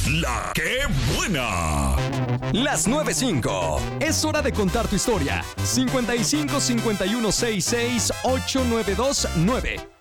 La que buena. Las 9.5. Es hora de contar tu historia. 55 51 66 892 9.